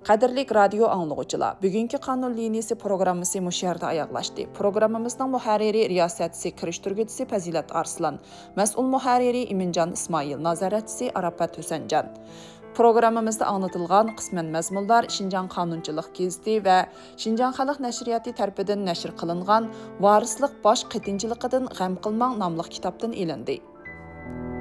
Qadrlik radio anglag'uchilar, bugungi qonun liniyasi programmasi mushu yerda oyoqlashdi. Programmamizning muharriri riyosatchisi kirishtirguvchisi Fazilat Arslan, mas'ul muharriri Iminjon Ismoil, nazoratchisi Arafat Husanjon. Programmamizda anlatilgan qismen mazmunlar Şinjan Qonunchilik gazeti va Şinjan Xalq nashriyati tarafidan nashr qilingan Varislik bosh qitinchiligidan g'am qilmang nomli kitobdan ilindi.